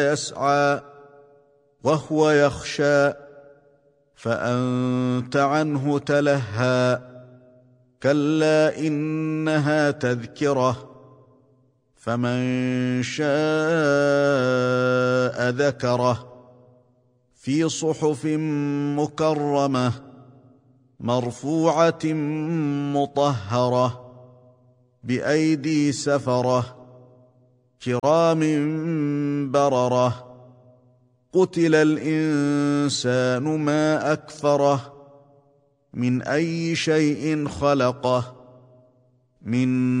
يسعى وهو يخشى فأنت عنه تلهى كلا إنها تذكرة فمن شاء ذكره في صحف مكرمة مرفوعة مطهرة بأيدي سفرة كرام بررة قتل الإنسان ما أكفره من أي شيء خلقه من